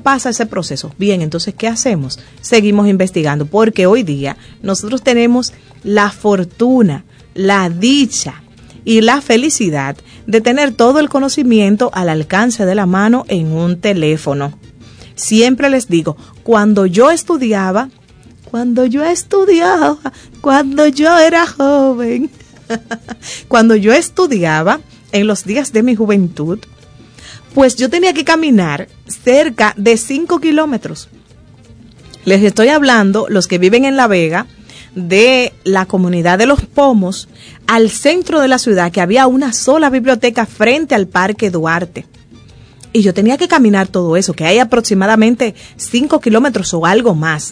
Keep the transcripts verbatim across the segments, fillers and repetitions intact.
pasa ese proceso? Bien, entonces, ¿qué hacemos? Seguimos investigando, porque hoy día nosotros tenemos la fortuna, la dicha y la felicidad de tener todo el conocimiento al alcance de la mano en un teléfono. Siempre les digo, cuando yo estudiaba, cuando yo estudiaba, cuando yo era joven, cuando yo estudiaba en los días de mi juventud, pues yo tenía que caminar cerca de cinco kilómetros. Les estoy hablando, los que viven en La Vega, de la comunidad de Los Pomos, al centro de la ciudad, que había una sola biblioteca frente al Parque Duarte. Y yo tenía que caminar todo eso, que hay aproximadamente cinco kilómetros o algo más.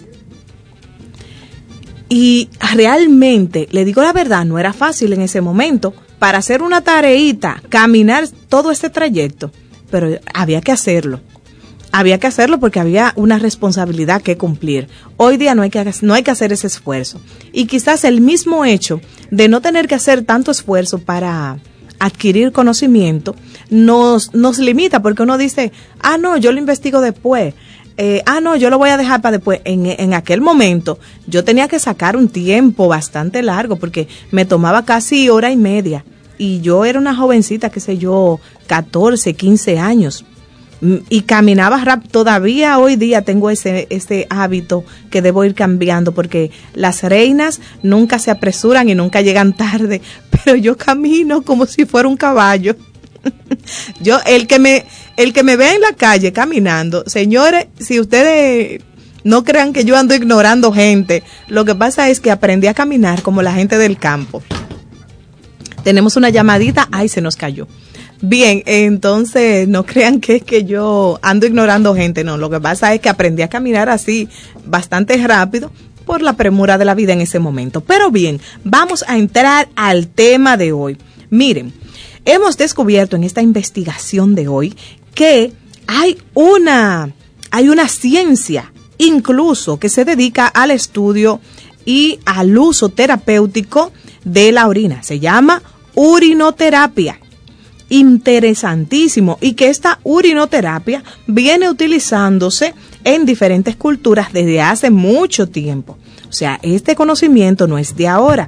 Y realmente, le digo la verdad, no era fácil en ese momento para hacer una tareita, caminar todo este trayecto, pero había que hacerlo. Había que hacerlo porque había una responsabilidad que cumplir. Hoy día no hay que, no hay que hacer ese esfuerzo. Y quizás el mismo hecho de no tener que hacer tanto esfuerzo para adquirir conocimiento nos, nos limita, porque uno dice, ah, no, yo lo investigo después. Eh, ah, no, yo lo voy a dejar para después. En, en aquel momento yo tenía que sacar un tiempo bastante largo porque me tomaba casi hora y media. Y yo era una jovencita, qué sé yo, catorce, quince años. Y caminaba rápido. Todavía hoy día tengo ese, ese hábito que debo ir cambiando, porque las reinas nunca se apresuran y nunca llegan tarde, pero yo camino como si fuera un caballo. Yo, el que me, el que me vea en la calle caminando, señores, si ustedes no crean que yo ando ignorando gente, lo que pasa es que aprendí a caminar como la gente del campo. Tenemos una llamadita, ay, se nos cayó. Bien, entonces no crean que es que yo ando ignorando gente, no, lo que pasa es que aprendí a caminar así bastante rápido por la premura de la vida en ese momento. Pero bien, vamos a entrar al tema de hoy. Miren, hemos descubierto en esta investigación de hoy que hay una, hay una ciencia incluso que se dedica al estudio y al uso terapéutico de la orina. Se llama urinoterapia. Interesantísimo, y que esta urinoterapia viene utilizándose en diferentes culturas desde hace mucho tiempo. O sea, este conocimiento no es de ahora.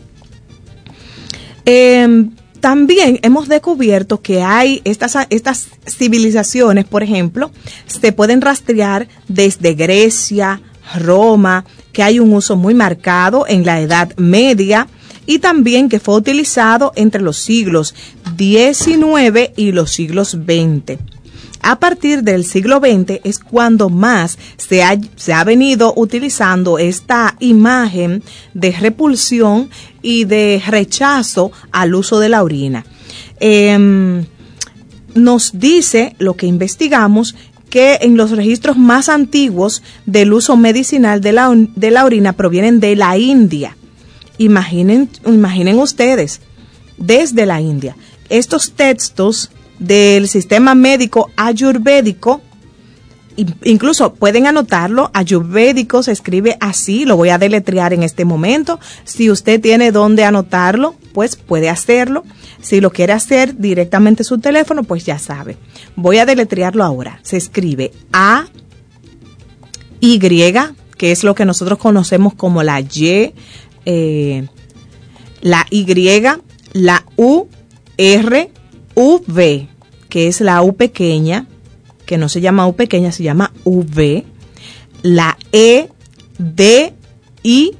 Eh, también hemos descubierto que hay estas, estas civilizaciones, por ejemplo, se pueden rastrear desde Grecia, Roma, que hay un uso muy marcado en la Edad Media, y también que fue utilizado entre los siglos diecinueve y los siglos veinte. A partir del siglo veinte es cuando más se ha, se ha venido utilizando esta imagen de repulsión y de rechazo al uso de la orina. Eh, nos dice lo que investigamos, que en los registros más antiguos del uso medicinal de la, de la orina provienen de la India. Imaginen, imaginen ustedes, desde la India, estos textos del sistema médico ayurvédico, incluso pueden anotarlo, ayurvédico se escribe así, lo voy a deletrear en este momento. Si usted tiene dónde anotarlo, pues puede hacerlo. Si lo quiere hacer directamente en su teléfono, pues ya sabe. Voy a deletrearlo ahora. Se escribe A, Y, que es lo que nosotros conocemos como la Y, Eh, la Y, la U, R, U, V, que es la U pequeña, que no se llama U pequeña, se llama U V, la E, D, I,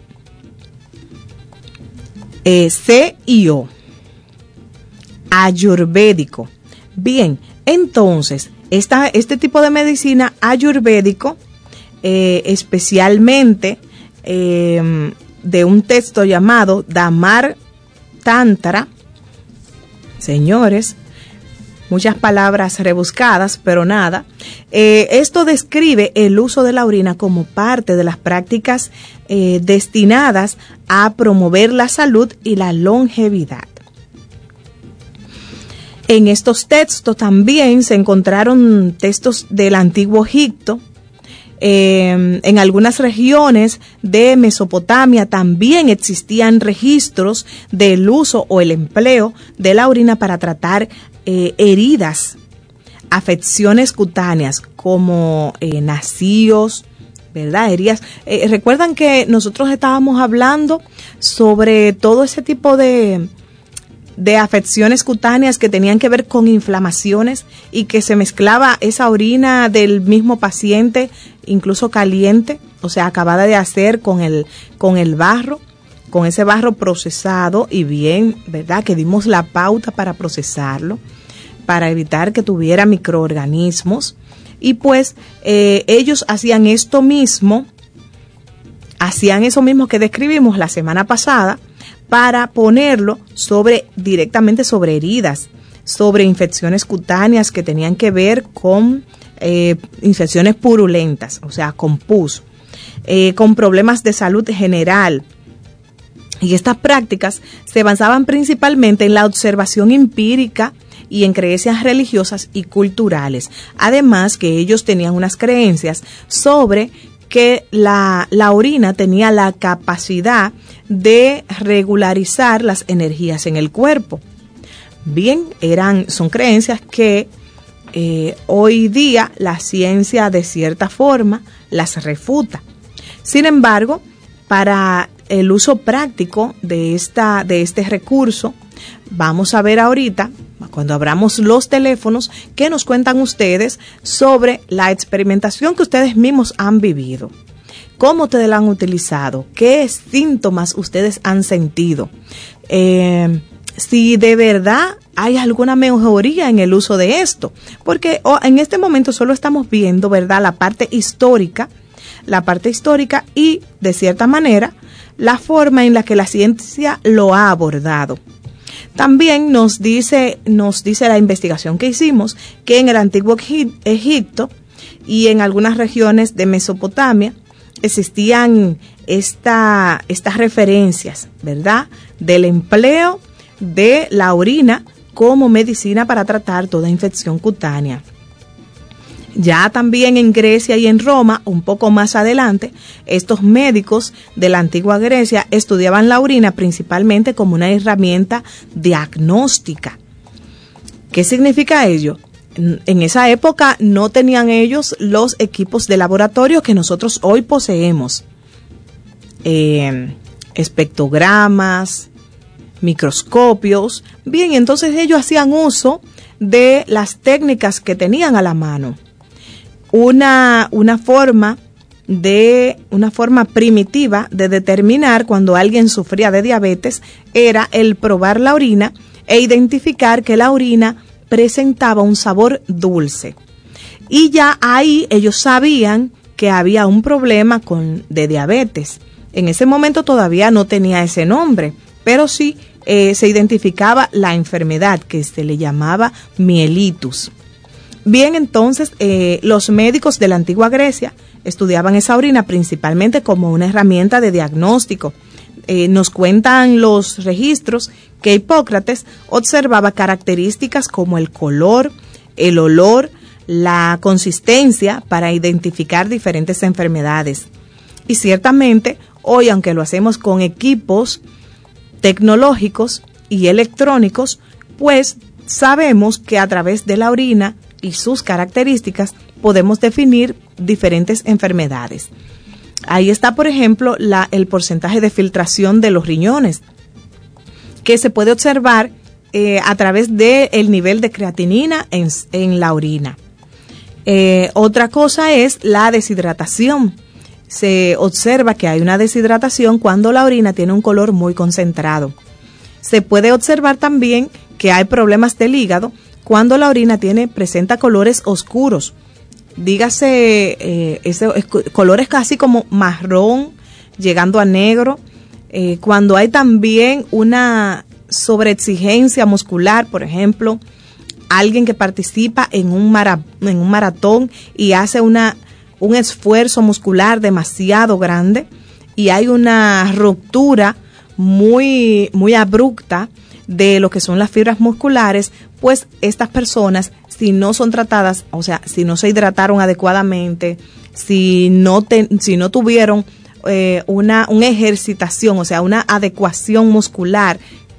eh, C y O. Ayurvédico. Bien, entonces, esta, este tipo de medicina ayurvédico, eh, especialmente, eh, de un texto llamado Damar Tantra, señores, muchas palabras rebuscadas, pero nada, eh, esto describe el uso de la orina como parte de las prácticas eh, destinadas a promover la salud y la longevidad. En estos textos también se encontraron textos del antiguo Egipto. Eh, en algunas regiones de Mesopotamia también existían registros del uso o el empleo de la orina para tratar eh, heridas. afecciones cutáneas como eh, nacíos, ¿verdad? Heridas. Eh, Recuerdan que nosotros estábamos hablando sobre todo ese tipo de, de afecciones cutáneas que tenían que ver con inflamaciones y que se mezclaba esa orina del mismo paciente, incluso caliente, o sea, acabada de hacer con el, con el barro, con ese barro procesado y bien, ¿verdad? Que dimos la pauta para procesarlo, para evitar que tuviera microorganismos. Y pues eh, ellos hacían esto mismo, hacían eso mismo que describimos la semana pasada, para ponerlo sobre directamente sobre heridas, sobre infecciones cutáneas que tenían que ver con eh, infecciones purulentas, o sea, con pus, eh, con problemas de salud general. Y estas prácticas se basaban principalmente en la observación empírica y en creencias religiosas y culturales. Además que ellos tenían unas creencias sobre que la, la orina tenía la capacidad de regularizar las energías en el cuerpo. Bien, eran, son creencias que eh, hoy día la ciencia de cierta forma las refuta. Sin embargo, para el uso práctico de esta, de este recurso, vamos a ver ahorita, cuando abramos los teléfonos, qué nos cuentan ustedes sobre la experimentación que ustedes mismos han vivido. ¿Cómo ustedes la han utilizado? ¿Qué síntomas ustedes han sentido? Eh, si de verdad hay alguna mejoría en el uso de esto. Porque oh, en este momento solo estamos viendo, ¿verdad?, la parte histórica, la parte histórica y, de cierta manera, la forma en la que la ciencia lo ha abordado. También nos dice, nos dice la investigación que hicimos que en el antiguo Egipto y en algunas regiones de Mesopotamia existían esta, estas referencias, ¿verdad?, del empleo de la orina como medicina para tratar toda infección cutánea. Ya también en Grecia y en Roma, un poco más adelante, estos médicos de la antigua Grecia estudiaban la orina principalmente como una herramienta diagnóstica. ¿Qué significa ello? En esa época no tenían ellos los equipos de laboratorio que nosotros hoy poseemos. Eh, espectrogramas, microscopios. Bien, entonces ellos hacían uso de las técnicas que tenían a la mano. Una, una forma de, una forma primitiva de determinar cuando alguien sufría de diabetes era el probar la orina e identificar que la orina presentaba un sabor dulce. Y ya ahí ellos sabían que había un problema con, de diabetes. En ese momento todavía no tenía ese nombre, pero sí eh, se identificaba la enfermedad que se le llamaba mielitus. Bien, entonces eh, los médicos de la antigua Grecia estudiaban esa orina principalmente como una herramienta de diagnóstico. Eh, nos cuentan los registros que Hipócrates observaba características como el color, el olor, la consistencia para identificar diferentes enfermedades. Y ciertamente, hoy, aunque lo hacemos con equipos tecnológicos y electrónicos, pues sabemos que a través de la orina y sus características podemos definir diferentes enfermedades. Ahí está, por ejemplo, la, el porcentaje de filtración de los riñones, que se puede observar eh, a través del nivel de creatinina en, en la orina. Eh, otra cosa es la deshidratación. Se observa que hay una deshidratación cuando la orina tiene un color muy concentrado. Se puede observar también que hay problemas del hígado cuando la orina tiene, presenta colores oscuros. Dígase, eh, ese, colores casi como marrón, llegando a negro. Eh, cuando hay también una sobreexigencia muscular, por ejemplo, alguien que participa en un, mara, en un maratón y hace una, un esfuerzo muscular demasiado grande y hay una ruptura muy, muy abrupta de lo que son las fibras musculares, pues estas personas, si no son tratadas, o sea, si no se hidrataron adecuadamente, si no, te, si no tuvieron eh, una, una ejercitación, o sea, una adecuación muscular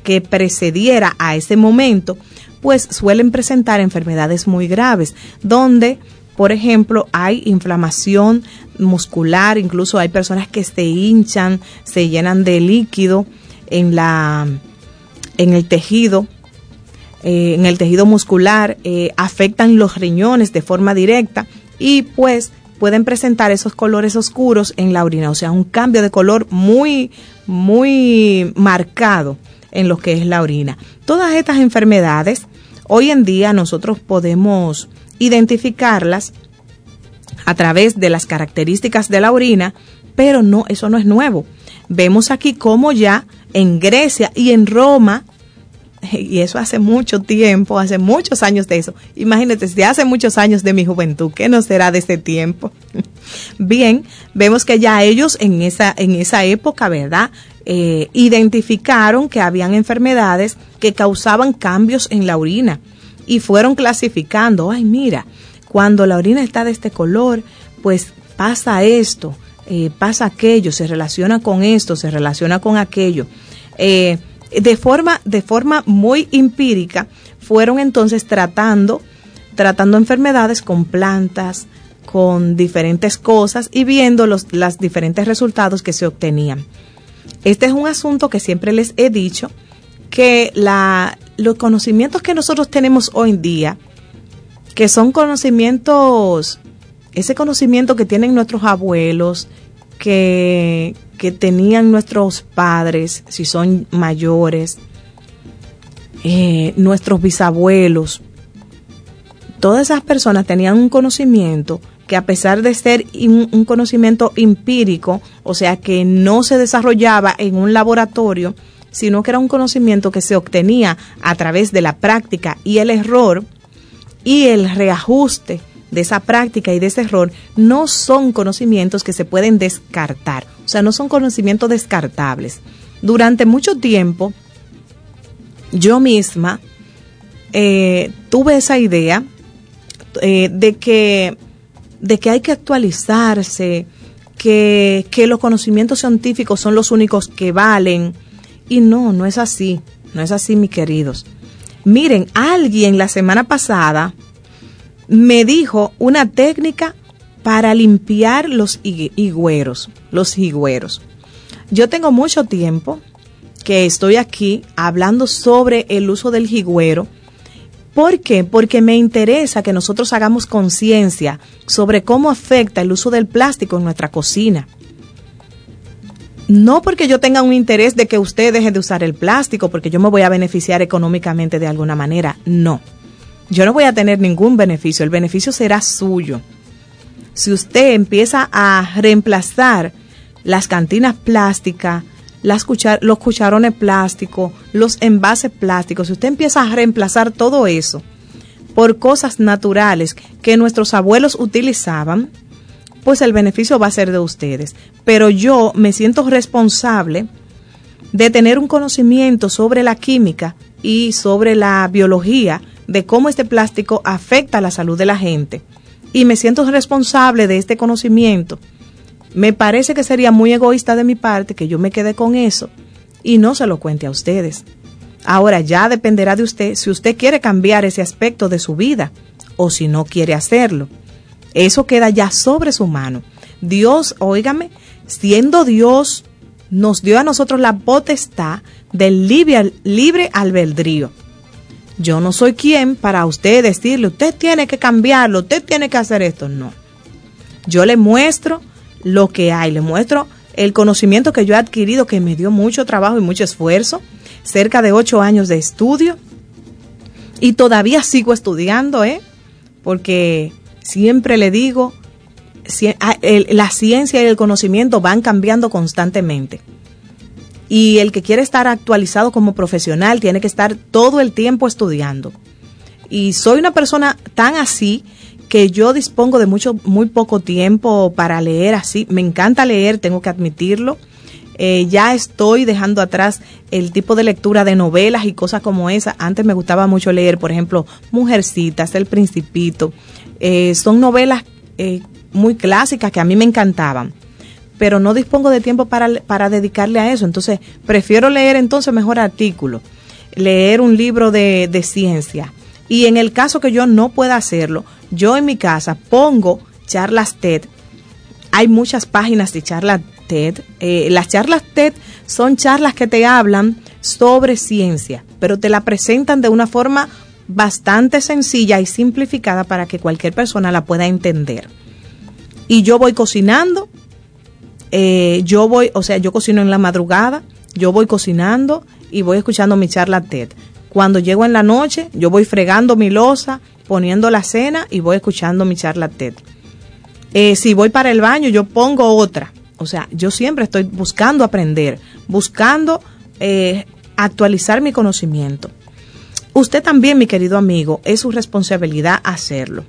que precediera a ese momento, pues suelen presentar enfermedades muy graves, donde, por ejemplo, hay inflamación muscular, incluso hay personas que se hinchan, se llenan de líquido en la en el tejido, eh, en el tejido muscular, eh, afectan los riñones de forma directa y pues pueden presentar esos colores oscuros en la orina, o sea, un cambio de color muy, muy marcado en lo que es la orina. Todas estas enfermedades, hoy en día nosotros podemos identificarlas a través de las características de la orina, pero no, eso no es nuevo. Vemos aquí cómo ya en Grecia y en Roma, y eso hace mucho tiempo, hace muchos años de eso. Imagínate, si hace muchos años de mi juventud, ¿qué no será de ese tiempo? Bien, vemos que ya ellos en esa, en esa época, ¿verdad?, eh, identificaron que habían enfermedades que causaban cambios en la orina y fueron clasificando. Ay, mira, cuando la orina está de este color, pues pasa esto, eh, pasa aquello, se relaciona con esto, se relaciona con aquello. Eh, de forma, de forma muy empírica, fueron entonces tratando, tratando enfermedades con plantas, con diferentes cosas y viendo los, los diferentes resultados que se obtenían. Este es un asunto que siempre les he dicho, que la, los conocimientos que nosotros tenemos hoy en día, que son conocimientos, ese conocimiento que tienen nuestros abuelos, que, que tenían nuestros padres, si son mayores, eh, nuestros bisabuelos, todas esas personas tenían un conocimiento que, a pesar de ser un, un conocimiento empírico, o sea que no se desarrollaba en un laboratorio, sino que era un conocimiento que se obtenía a través de la práctica y el error, y el reajuste de esa práctica y de ese error, no son conocimientos que se pueden descartar, o sea, no son conocimientos descartables. Durante mucho tiempo, yo misma eh, tuve esa idea eh, de que de que hay que actualizarse, que, que los conocimientos científicos son los únicos que valen, y no, no es así, no es así, mis queridos. Miren, alguien la semana pasada me dijo una técnica para limpiar los higüeros, los higüeros. Yo tengo mucho tiempo que estoy aquí hablando sobre el uso del higüero. ¿Por qué? Porque me interesa que nosotros hagamos conciencia sobre cómo afecta el uso del plástico en nuestra cocina. No porque yo tenga un interés de que usted deje de usar el plástico, porque yo me voy a beneficiar económicamente de alguna manera. No, yo no voy a tener ningún beneficio. El beneficio será suyo. Si usted empieza a reemplazar las cantinas plásticas, las cuchar- los cucharones plásticos, los envases plásticos, si usted empieza a reemplazar todo eso por cosas naturales que nuestros abuelos utilizaban, pues el beneficio va a ser de ustedes. Pero yo me siento responsable de tener un conocimiento sobre la química y sobre la biología de cómo este plástico afecta a la salud de la gente. Y me siento responsable de este conocimiento. Me parece que sería muy egoísta de mi parte que yo me quede con eso y no se lo cuente a ustedes. Ahora ya dependerá de usted si usted quiere cambiar ese aspecto de su vida o si no quiere hacerlo. Eso queda ya sobre su mano. Dios, óigame, siendo Dios, nos dio a nosotros la potestad del libre, libre albedrío. Yo no soy quien para usted decirle, usted tiene que cambiarlo, usted tiene que hacer esto. No. Yo le muestro lo que hay, le muestro el conocimiento que yo he adquirido, que me dio mucho trabajo y mucho esfuerzo, cerca de ocho años de estudio, y todavía sigo estudiando, ¿eh? Porque siempre le digo, la ciencia y el conocimiento van cambiando constantemente. Y el que quiere estar actualizado como profesional tiene que estar todo el tiempo estudiando. Y soy una persona tan así que yo dispongo de mucho, muy poco tiempo para leer así. Me encanta leer, tengo que admitirlo. Eh, ya estoy dejando atrás el tipo de lectura de novelas y cosas como esa. Antes me gustaba mucho leer, por ejemplo, Mujercitas, El Principito. Eh, son novelas eh, muy clásicas que a mí me encantaban, pero no dispongo de tiempo para, para dedicarle a eso. Entonces, prefiero leer entonces mejor artículos. leer un libro de, de ciencia. Y en el caso que yo no pueda hacerlo, yo en mi casa pongo charlas TED. Hay muchas páginas de charlas TED. Eh, las charlas TED son charlas que te hablan sobre ciencia, pero te la presentan de una forma bastante sencilla y simplificada para que cualquier persona la pueda entender. Y yo voy cocinando, eh, yo voy, o sea, yo cocino en la madrugada, yo voy cocinando y voy escuchando mi charla TED. Cuando llego en la noche, yo voy fregando mi loza, poniendo la cena y voy escuchando mi charla TED. Eh, si voy para el baño, yo pongo otra. O sea, yo siempre estoy buscando aprender, buscando eh, actualizar mi conocimiento. Usted también, mi querido amigo, es su responsabilidad hacerlo.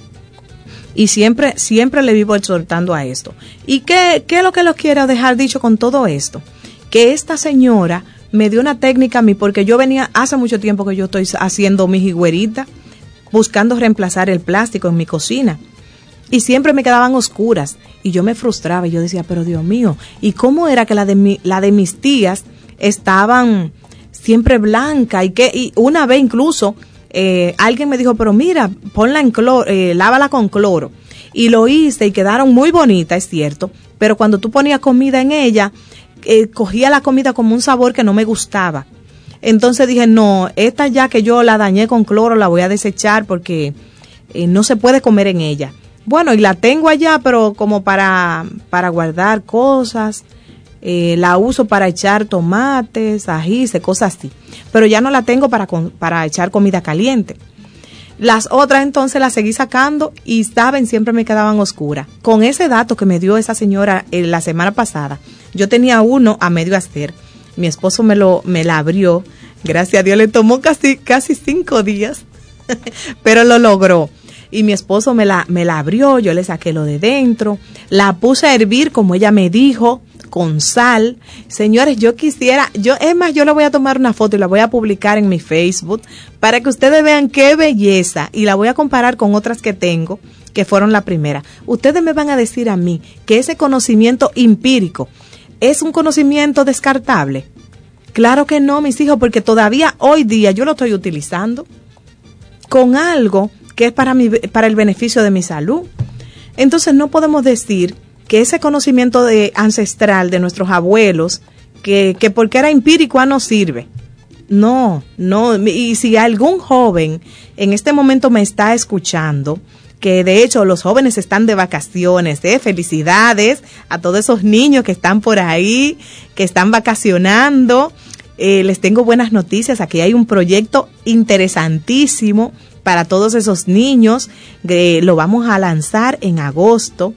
Y siempre, siempre le vivo exhortando a esto. ¿Y qué, qué es lo que los quiero dejar dicho con todo esto? Que esta señora me dio una técnica a mí, porque yo venía, hace mucho tiempo que yo estoy haciendo mi higuerita, buscando reemplazar el plástico en mi cocina. Y siempre me quedaban oscuras. Y yo me frustraba y yo decía, pero Dios mío, ¿y cómo era que la de, mi, la de mis tías estaban siempre blancas? Y que y una vez incluso eh, alguien me dijo, pero mira, ponla en cloro, eh, lávala con cloro. Y lo hice y quedaron muy bonitas, es cierto. Pero cuando tú ponías comida en ella, eh, cogía la comida como un sabor que no me gustaba. Entonces dije, no, esta ya que yo la dañé con cloro la voy a desechar porque eh, no se puede comer en ella. Bueno, y la tengo allá, pero como para, para guardar cosas, eh, la uso para echar tomates, ají, cosas así. Pero ya no la tengo para, para echar comida caliente. Las otras entonces las seguí sacando y, saben, siempre me quedaban oscuras. Con ese dato que me dio esa señora eh, la semana pasada, yo tenía uno a medio hacer. Mi esposo me lo me la abrió. Gracias a Dios le tomó casi, casi cinco días, pero lo logró. Y mi esposo me la, me la abrió, yo le saqué lo de dentro, la puse a hervir como ella me dijo, con sal. Señores, yo quisiera, yo es más, yo le voy a tomar una foto y la voy a publicar en mi Facebook para que ustedes vean qué belleza, y la voy a comparar con otras que tengo, que fueron la primera. Ustedes me van a decir a mí que ese conocimiento empírico es un conocimiento descartable. Claro que no, mis hijos, porque todavía hoy día yo lo estoy utilizando con algo que es para mi, para el beneficio de mi salud. Entonces no podemos decir que ese conocimiento de ancestral de nuestros abuelos, que, que porque era empírico, no sirve. No, no. Y si algún joven en este momento me está escuchando, que de hecho los jóvenes están de vacaciones, ¿eh? Felicidades a todos esos niños que están por ahí, que están vacacionando. Eh, les tengo buenas noticias. Aquí hay un proyecto interesantísimo para todos esos niños. Eh, lo vamos a lanzar en agosto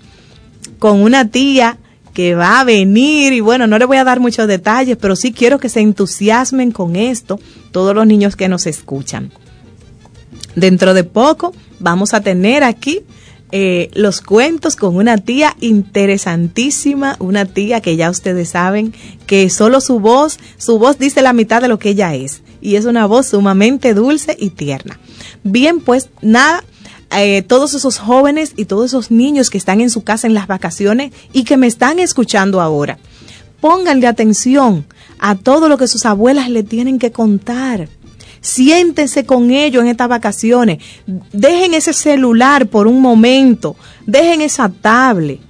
con una tía que va a venir, y bueno, no le voy a dar muchos detalles, pero sí quiero que se entusiasmen con esto todos los niños que nos escuchan. Dentro de poco vamos a tener aquí eh, los cuentos con una tía interesantísima, una tía que ya ustedes saben que solo su voz, su voz dice la mitad de lo que ella es, y es una voz sumamente dulce y tierna. Bien, pues nada, eh, todos esos jóvenes y todos esos niños que están en su casa en las vacaciones y que me están escuchando ahora, pónganle atención a todo lo que sus abuelas le tienen que contar. Siéntense con ellos en estas vacaciones. Dejen ese celular por un momento. Dejen esa tablet.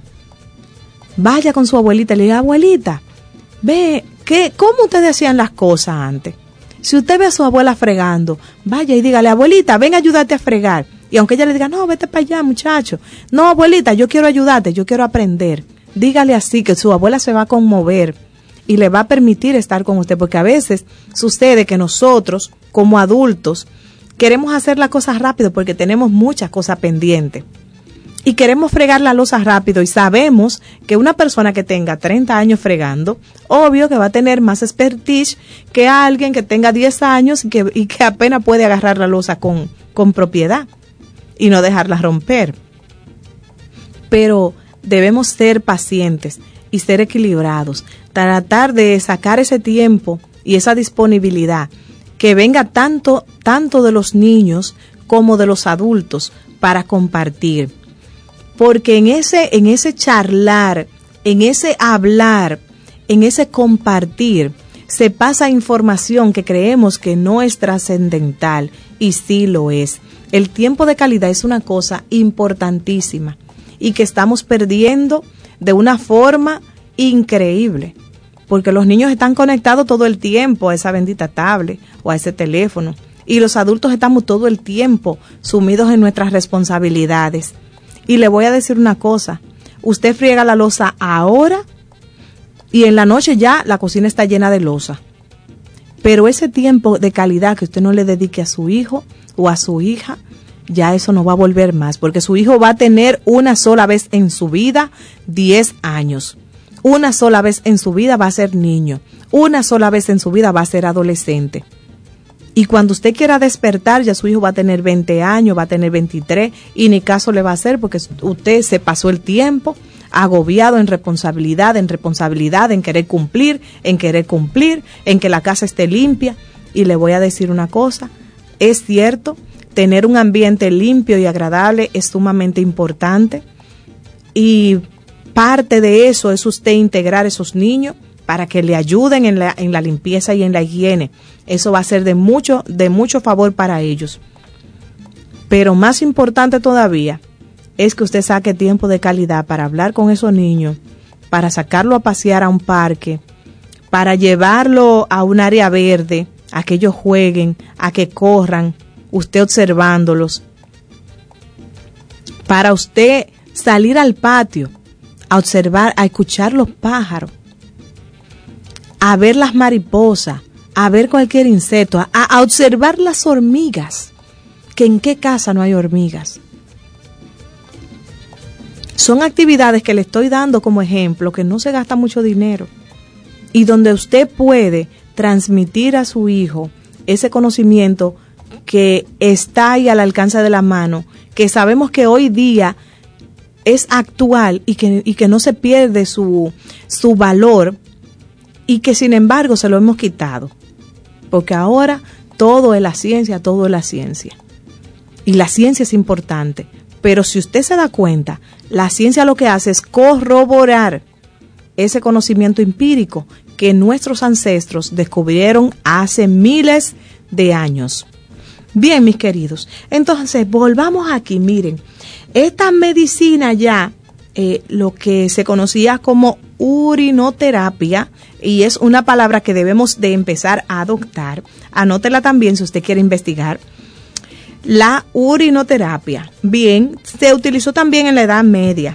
Vaya con su abuelita y le diga, abuelita, ve, ¿qué, ¿cómo ustedes hacían las cosas antes? Si usted ve a su abuela fregando, vaya y dígale, abuelita, ven a ayudarte a fregar. Y aunque ella le diga, no, vete para allá, muchacho. No, abuelita, yo quiero ayudarte, yo quiero aprender. Dígale así, que su abuela se va a conmover y le va a permitir estar con usted, porque a veces sucede que nosotros, como adultos, queremos hacer las cosas rápido porque tenemos muchas cosas pendientes y queremos fregar la loza rápido, y sabemos que una persona que tenga treinta años fregando, obvio que va a tener más expertise que alguien que tenga diez años y que, y que apenas puede agarrar la loza con, con propiedad y no dejarla romper. Pero debemos ser pacientes y ser equilibrados, tratar de sacar ese tiempo y esa disponibilidad que venga tanto, tanto de los niños como de los adultos para compartir. Porque en ese, en ese charlar, en ese hablar, en ese compartir, se pasa información que creemos que no es trascendental y sí lo es. El tiempo de calidad es una cosa importantísima y que estamos perdiendo de una forma increíble, porque los niños están conectados todo el tiempo a esa bendita tablet o a ese teléfono, y los adultos estamos todo el tiempo sumidos en nuestras responsabilidades. Y le voy a decir una cosa, usted friega la loza ahora y en la noche ya la cocina está llena de loza, pero ese tiempo de calidad que usted no le dedique a su hijo o a su hija, ya eso no va a volver más, porque su hijo va a tener una sola vez en su vida diez años. Una sola vez en su vida va a ser niño. Una sola vez en su vida va a ser adolescente. Y cuando usted quiera despertar, ya su hijo va a tener veinte años, va a tener veintitrés, y ni caso le va a hacer porque usted se pasó el tiempo agobiado en responsabilidad, en responsabilidad, en querer cumplir, en querer cumplir, en que la casa esté limpia. Y le voy a decir una cosa, es cierto, tener un ambiente limpio y agradable es sumamente importante, y parte de eso es usted integrar a esos niños para que le ayuden en la, en la limpieza y en la higiene. Eso va a ser de mucho, de mucho favor para ellos. Pero más importante todavía es que usted saque tiempo de calidad para hablar con esos niños, para sacarlo a pasear a un parque, para llevarlo a un área verde, a que ellos jueguen, a que corran, usted observándolos, para usted salir al patio, a observar, a escuchar los pájaros, a ver las mariposas, a ver cualquier insecto, a, a observar las hormigas, que en qué casa no hay hormigas. Son actividades que le estoy dando como ejemplo, que no se gasta mucho dinero y donde usted puede transmitir a su hijo ese conocimiento que está ahí al alcance de la mano, que sabemos que hoy día es actual y que, y que no se pierde su, su valor, y que sin embargo se lo hemos quitado, porque ahora todo es la ciencia, todo es la ciencia, y la ciencia es importante, pero si usted se da cuenta, la ciencia lo que hace es corroborar ese conocimiento empírico que nuestros ancestros descubrieron hace miles de años. Bien, mis queridos, entonces volvamos aquí, miren, esta medicina ya, eh, lo que se conocía como urinoterapia, y es una palabra que debemos de empezar a adoptar, anótela también si usted quiere investigar, la urinoterapia, bien, se utilizó también en la Edad Media.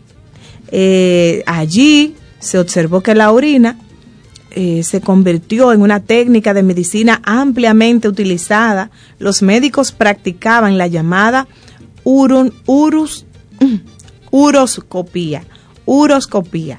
Eh, allí se observó que la orina Eh, se convirtió en una técnica de medicina ampliamente utilizada. Los médicos practicaban la llamada urun, urus, uroscopía, uroscopía,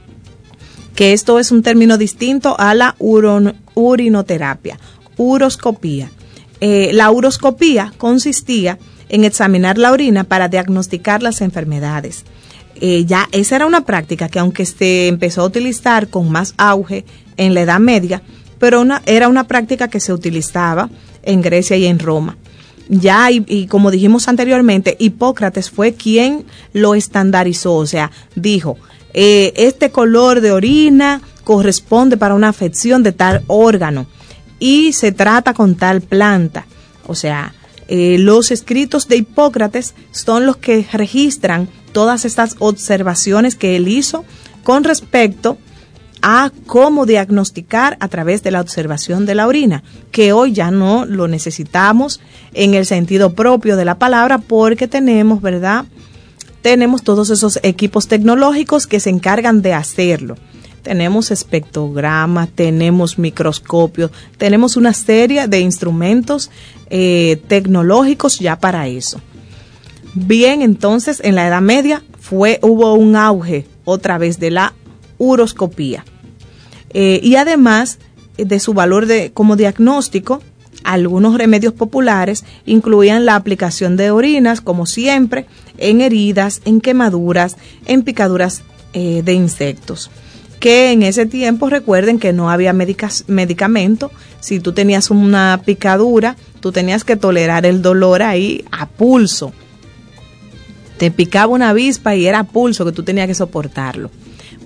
que esto es un término distinto a la uron, urinoterapia, uroscopía. Eh, la uroscopía consistía en examinar la orina para diagnosticar las enfermedades. Eh, ya esa era una práctica que aunque se empezó a utilizar con más auge en la Edad Media, pero una, era una práctica que se utilizaba en Grecia y en Roma. Ya, y, y como dijimos anteriormente, Hipócrates fue quien lo estandarizó, o sea, dijo, eh, este color de orina corresponde para una afección de tal órgano y se trata con tal planta, o sea, Eh, los escritos de Hipócrates son los que registran todas estas observaciones que él hizo con respecto a cómo diagnosticar a través de la observación de la orina, que hoy ya no lo necesitamos en el sentido propio de la palabra porque tenemos, ¿verdad? Tenemos todos esos equipos tecnológicos que se encargan de hacerlo. Tenemos espectrogramas, tenemos microscopios, tenemos una serie de instrumentos eh, tecnológicos ya para eso. Bien, entonces en la Edad Media fue, hubo un auge otra vez de la uroscopía. Eh, y además de su valor de, como diagnóstico, algunos remedios populares incluían la aplicación de orinas, como siempre, en heridas, en quemaduras, en picaduras eh, de insectos. Que en ese tiempo recuerden que no había medicas, medicamento. Si tú tenías una picadura, tú tenías que tolerar el dolor ahí a pulso. Te picaba una avispa y era a pulso que tú tenías que soportarlo.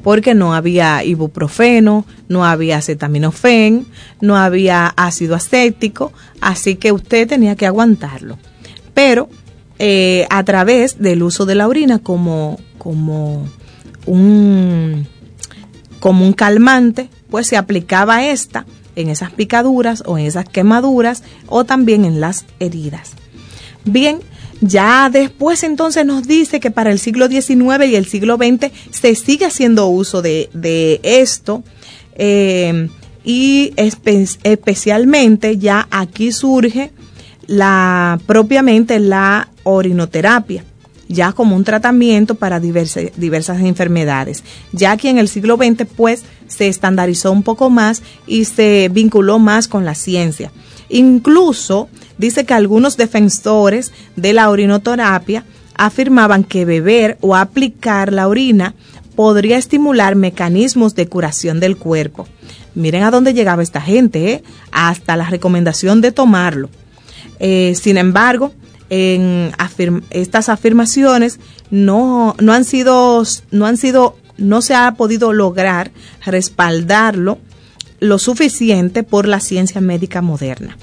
porque no había ibuprofeno, no había acetaminofén, no había ácido acético, así que usted tenía que aguantarlo. Pero eh, a través del uso de la orina como, como, un, como un calmante, pues se aplicaba esta en esas picaduras o en esas quemaduras o también en las heridas. Bien, ya después entonces nos dice que para el siglo diecinueve y el siglo veinte se sigue haciendo uso de, de esto eh, y espe- especialmente ya aquí surge la propiamente la orinoterapia, ya como un tratamiento para diversas, diversas enfermedades. Ya aquí en el siglo veinte pues se estandarizó un poco más y se vinculó más con la ciencia. Incluso dice que algunos defensores de la orinoterapia afirmaban que beber o aplicar la orina podría estimular mecanismos de curación del cuerpo. Miren a dónde llegaba esta gente, ¿eh? Hasta la recomendación de tomarlo. Eh, sin embargo, en afirm- estas afirmaciones no, no han sido, no han sido, no se ha podido lograr respaldarlo lo suficiente por la ciencia médica moderna.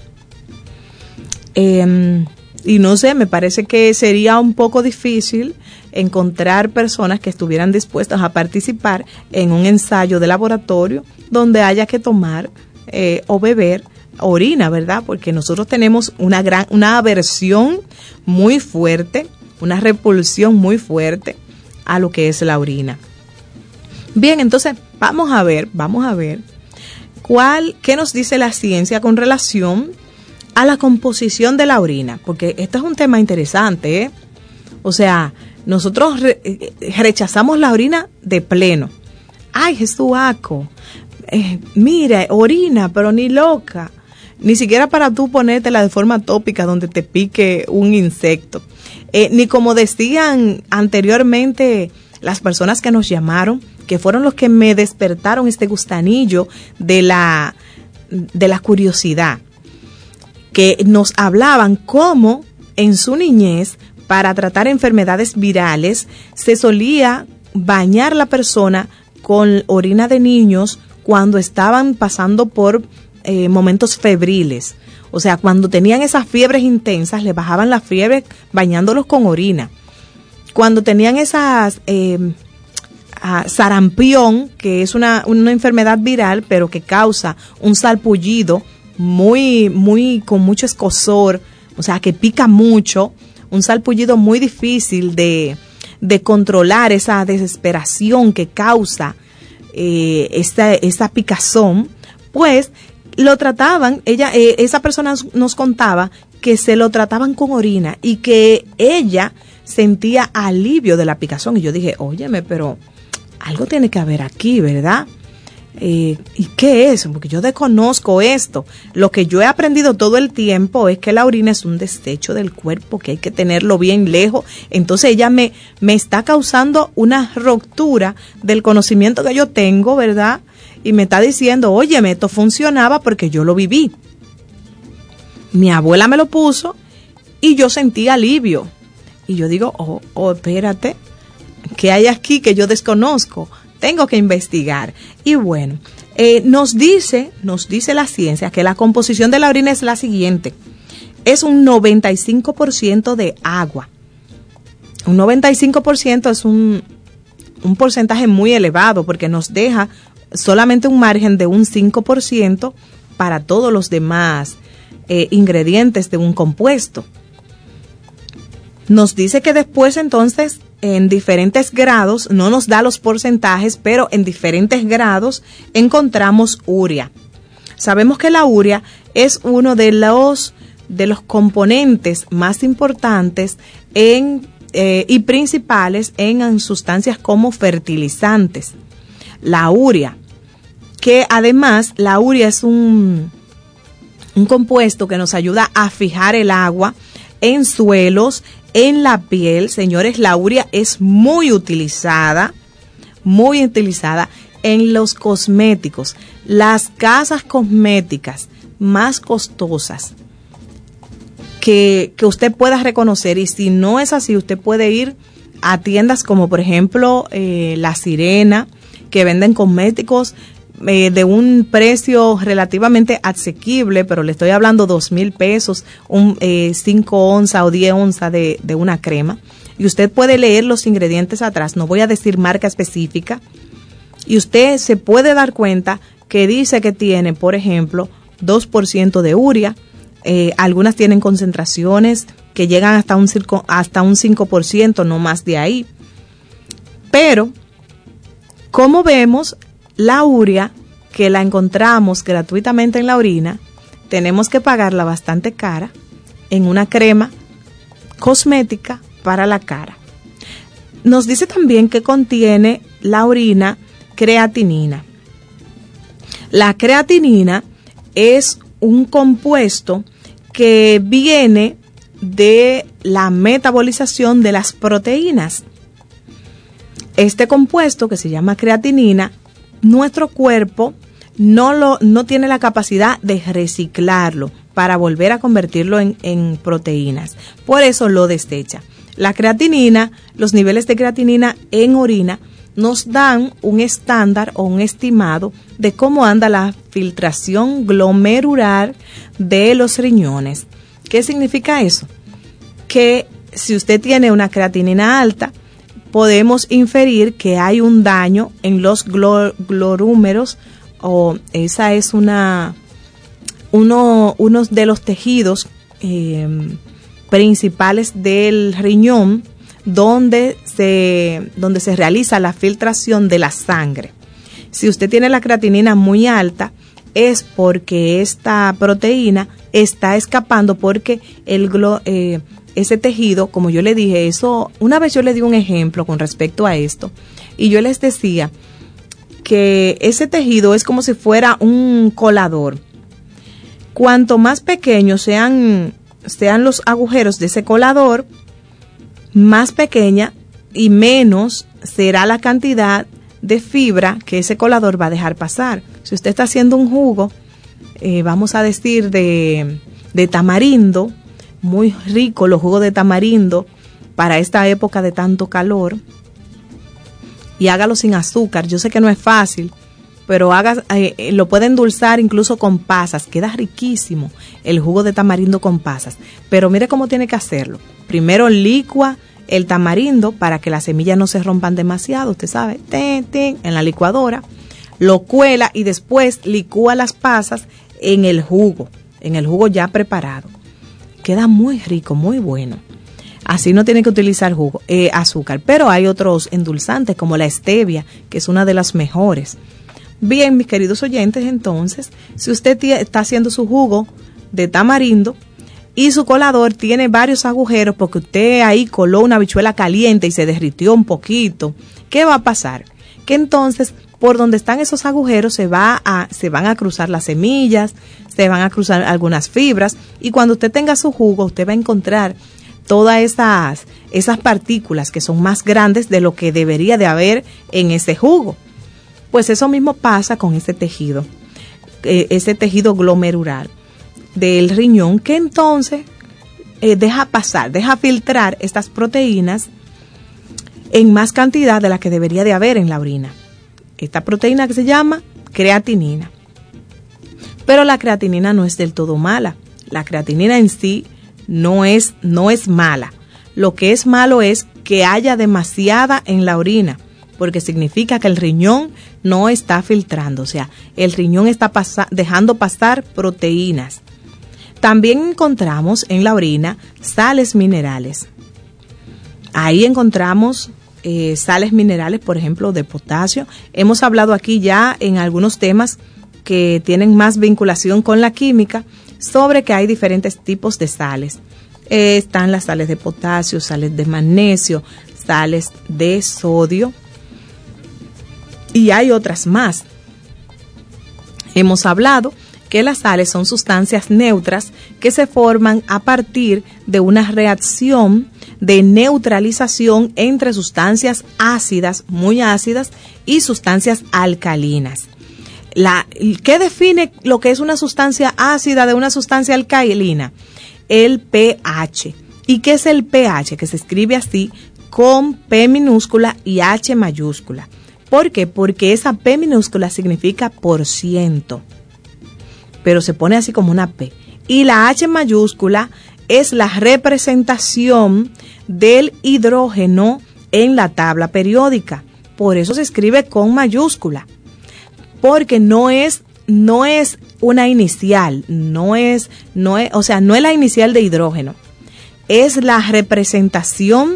Eh, y no sé, me parece que sería un poco difícil encontrar personas que estuvieran dispuestas a participar en un ensayo de laboratorio donde haya que tomar eh, o beber orina, ¿verdad? Porque nosotros tenemos una gran, una aversión muy fuerte, una repulsión muy fuerte a lo que es la orina. Bien, entonces vamos a ver, vamos a ver cuál, qué nos dice la ciencia con relación a la composición de la orina, porque esto es un tema interesante, ¿eh? O sea, nosotros re, rechazamos la orina de pleno. Ay, Jesús, aco, eh, mira, orina, pero ni loca. Ni siquiera para tú ponértela de forma tópica donde te pique un insecto. Eh, ni como decían anteriormente las personas que nos llamaron, que fueron los que me despertaron este gustanillo de la, de la curiosidad, que nos hablaban cómo en su niñez, para tratar enfermedades virales, se solía bañar la persona con orina de niños cuando estaban pasando por Eh, momentos febriles. O sea, cuando tenían esas fiebres intensas, le bajaban la fiebre bañándolos con orina. Cuando tenían esas eh, uh, sarampión, que es una, una enfermedad viral, pero que causa un salpullido muy, muy, con mucho escozor, o sea, que pica mucho, un salpullido muy difícil de, de controlar, esa desesperación que causa eh, esta, esa picazón, pues lo trataban, ella, eh, esa persona nos contaba que se lo trataban con orina y que ella sentía alivio de la picazón. Y yo dije, óyeme, pero algo tiene que haber aquí, ¿verdad? Eh, ¿Y qué es? Porque yo desconozco esto. Lo que yo he aprendido todo el tiempo es que la orina es un desecho del cuerpo, que hay que tenerlo bien lejos. Entonces ella me, me está causando una ruptura del conocimiento que yo tengo, ¿verdad? Y me está diciendo, óyeme, esto funcionaba porque yo lo viví. Mi abuela me lo puso y yo sentí alivio. Y yo digo, oh, oh, espérate, ¿qué hay aquí que yo desconozco? Tengo que investigar. Y bueno, eh, nos dice, nos dice la ciencia que la composición de la orina es la siguiente. Es un noventa y cinco por ciento de agua. Un noventa y cinco por ciento es un, un porcentaje muy elevado porque nos deja solamente un margen de un cinco por ciento para todos los demás eh, ingredientes de un compuesto. Nos dice que después entonces en diferentes grados, no nos da los porcentajes, pero en diferentes grados encontramos urea. Sabemos que la urea es uno de los, de los componentes más importantes en, eh, y principales en, en sustancias como fertilizantes. La urea, que además la urea es un, un compuesto que nos ayuda a fijar el agua en suelos, en la piel. Señores, la urea es muy utilizada, muy utilizada en los cosméticos. Las casas cosméticas más costosas que, que usted pueda reconocer, y si no es así, usted puede ir a tiendas como por ejemplo eh, La Sirena, que venden cosméticos eh, de un precio relativamente asequible, pero le estoy hablando dos mil pesos, un eh, cinco onzas o diez onzas de, de una crema. Y usted puede leer los ingredientes atrás, no voy a decir marca específica, y usted se puede dar cuenta que dice que tiene, por ejemplo, dos por ciento de urea, eh, algunas tienen concentraciones que llegan hasta un, hasta un cinco por ciento, no más de ahí. Pero, como vemos, la urea, que la encontramos gratuitamente en la orina, tenemos que pagarla bastante cara en una crema cosmética para la cara. Nos dice también que contiene la orina creatinina. La creatinina es un compuesto que viene de la metabolización de las proteínas. Este compuesto, que se llama creatinina, nuestro cuerpo no, lo, no tiene la capacidad de reciclarlo para volver a convertirlo en, en proteínas. Por eso lo desecha. La creatinina, los niveles de creatinina en orina nos dan un estándar o un estimado de cómo anda la filtración glomerular de los riñones. ¿Qué significa eso? Que si usted tiene una creatinina alta, podemos inferir que hay un daño en los glorúmeros, o esa es una uno, uno de los tejidos eh, principales del riñón, donde se, donde se realiza la filtración de la sangre. Si usted tiene la creatinina muy alta, es porque esta proteína está escapando, porque el eh, ese tejido, como yo le dije, eso, una vez yo le di un ejemplo con respecto a esto, y yo les decía que ese tejido es como si fuera un colador. Cuanto más pequeños sean, sean los agujeros de ese colador, más pequeña y menos será la cantidad de fibra que ese colador va a dejar pasar. Si usted está haciendo un jugo, eh, vamos a decir de, de tamarindo, muy rico los jugos de tamarindo para esta época de tanto calor, y hágalo sin azúcar. Yo sé que no es fácil, pero haga, eh, lo puede endulzar incluso con pasas, queda riquísimo el jugo de tamarindo con pasas. Pero mire cómo tiene que hacerlo. Primero licua el tamarindo para que las semillas no se rompan demasiado, usted sabe, ten, ten, en la licuadora, lo cuela y después licúa las pasas en el jugo, en el jugo ya preparado. Queda muy rico, muy bueno. Así no tiene que utilizar jugo, eh, azúcar, pero hay otros endulzantes como la stevia, que es una de las mejores. Bien, mis queridos oyentes, entonces, si usted t- está haciendo su jugo de tamarindo y su colador tiene varios agujeros porque usted ahí coló una habichuela caliente y se derritió un poquito, ¿qué va a pasar? Que entonces, por donde están esos agujeros se va a, se van a cruzar las semillas, se van a cruzar algunas fibras, y cuando usted tenga su jugo, usted va a encontrar todas esas, esas partículas que son más grandes de lo que debería de haber en ese jugo. Pues eso mismo pasa con ese tejido, eh, ese tejido glomerular del riñón, que entonces eh, deja pasar, deja filtrar estas proteínas en más cantidad de la que debería de haber en la orina. Esta proteína que se llama creatinina. Pero la creatinina no es del todo mala. La creatinina en sí no es, no es mala. Lo que es malo es que haya demasiada en la orina, porque significa que el riñón no está filtrando, o sea, el riñón está pasa- dejando pasar proteínas. También encontramos en la orina sales minerales. Ahí encontramos eh, sales minerales, por ejemplo, de potasio. Hemos hablado aquí ya en algunos temas que tienen más vinculación con la química sobre que hay diferentes tipos de sales. Eh, están las sales de potasio, sales de magnesio, sales de sodio, y hay otras más. Hemos hablado que las sales son sustancias neutras que se forman a partir de una reacción de neutralización entre sustancias ácidas, muy ácidas, y sustancias alcalinas. La, ¿qué define lo que es una sustancia ácida de una sustancia alcalina? El pH. ¿Y qué es el pH? Que se escribe así, con P minúscula y H mayúscula. ¿Por qué? Porque esa P minúscula significa por ciento, pero se pone así como una P. Y la H mayúscula es la representación del hidrógeno en la tabla periódica. Por eso se escribe con mayúscula, porque no es no es una inicial, no es no es, o sea, no es la inicial de hidrógeno. Es la representación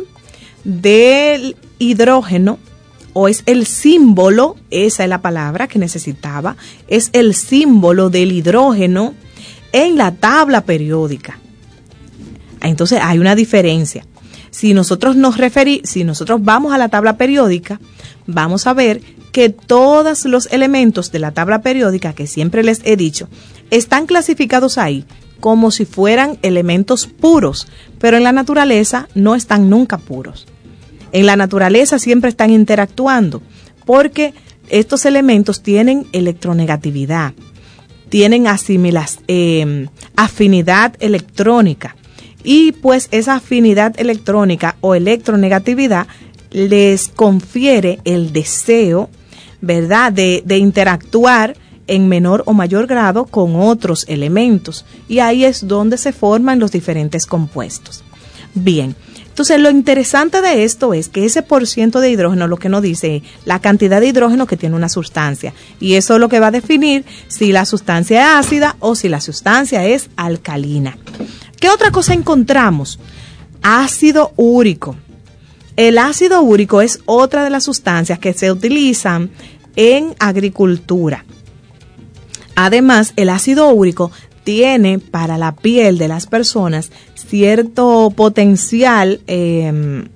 del hidrógeno, o es el símbolo, esa es la palabra que necesitaba, es el símbolo del hidrógeno en la tabla periódica. Entonces hay una diferencia. Si nosotros nos referimos, si nosotros vamos a la tabla periódica, vamos a ver que todos los elementos de la tabla periódica, que siempre les he dicho, están clasificados ahí como si fueran elementos puros, pero en la naturaleza no están nunca puros. En la naturaleza siempre están interactuando, porque estos elementos tienen electronegatividad, tienen asimilas, eh, afinidad electrónica, y pues esa afinidad electrónica o electronegatividad les confiere el deseo, ¿verdad?, de, de interactuar en menor o mayor grado con otros elementos, y ahí es donde se forman los diferentes compuestos. Bien, entonces lo interesante de esto es que ese por ciento de hidrógeno lo que nos dice es la cantidad de hidrógeno que tiene una sustancia, y eso es lo que va a definir si la sustancia es ácida o si la sustancia es alcalina. ¿Qué otra cosa encontramos? Ácido úrico. El ácido úrico es otra de las sustancias que se utilizan en agricultura. Además, el ácido úrico tiene para la piel de las personas cierto potencial eh,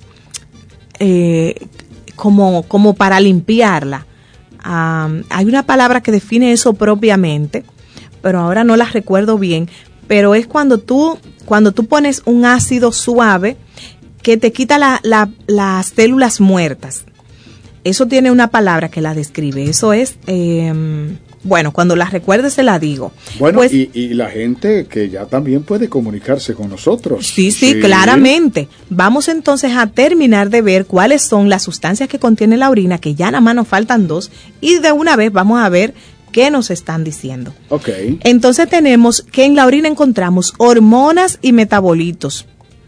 eh, como, como para limpiarla. Um, hay una palabra que define eso propiamente, pero ahora no la recuerdo bien, pero es cuando tú, cuando tú pones un ácido suave que te quita la, la, las células muertas. Eso tiene una palabra que la describe. Eso es, eh, bueno, cuando la recuerde se la digo. Bueno, pues, y, y la gente que ya también puede comunicarse con nosotros. Sí, sí, sí, claramente. Vamos entonces a terminar de ver cuáles son las sustancias que contiene la orina, que ya nada más nos faltan dos, y de una vez vamos a ver qué nos están diciendo. Ok. Entonces tenemos que en la orina encontramos hormonas y metabolitos.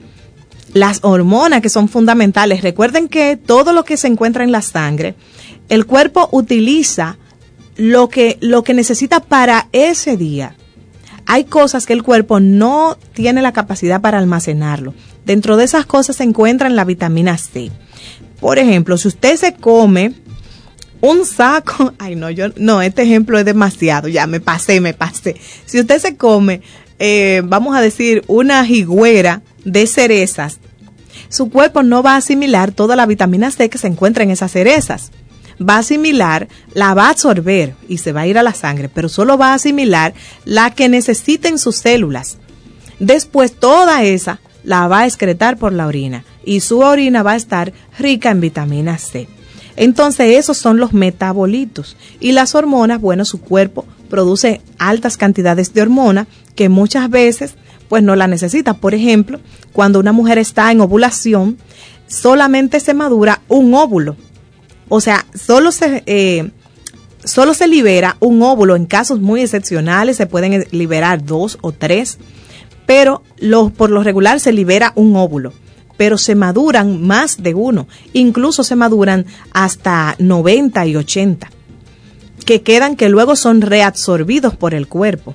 Las hormonas, que son fundamentales. Recuerden que todo lo que se encuentra en la sangre, el cuerpo utiliza lo que, lo que necesita para ese día. Hay cosas que el cuerpo no tiene la capacidad para almacenarlo. Dentro de esas cosas se encuentran la vitamina C. Por ejemplo, si usted se come un saco, ay no, yo no, este ejemplo es demasiado, ya me pasé, me pasé. Si usted se come, eh, vamos a decir, una higuera de cerezas, su cuerpo no va a asimilar toda la vitamina C que se encuentra en esas cerezas. Va a asimilar, la va a absorber y se va a ir a la sangre, pero solo va a asimilar la que necesiten sus células. Después toda esa la va a excretar por la orina y su orina va a estar rica en vitamina C. Entonces esos son los metabolitos. Y las hormonas, bueno, su cuerpo produce altas cantidades de hormonas que muchas veces pues no la necesita. Por ejemplo, cuando una mujer está en ovulación, solamente se madura un óvulo. O sea, solo se, eh, solo se libera un óvulo. En casos muy excepcionales se pueden liberar dos o tres, pero lo, por lo regular se libera un óvulo. Pero se maduran más de uno, incluso se maduran hasta noventa y ochenta, que quedan que luego son reabsorbidos por el cuerpo.